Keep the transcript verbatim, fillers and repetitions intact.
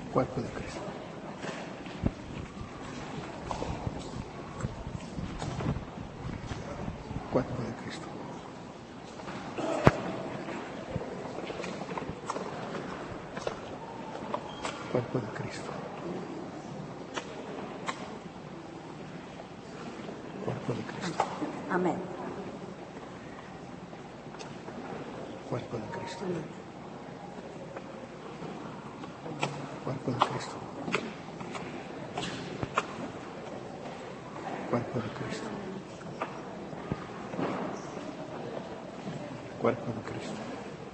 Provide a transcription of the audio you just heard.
Cuerpo de Cristo. Cuerpo de Cristo. Cuerpo de Cristo. Cuerpo de Cristo. Amén. Cuerpo de Cristo. Cuerpo de Cristo. Cuerpo de Cristo.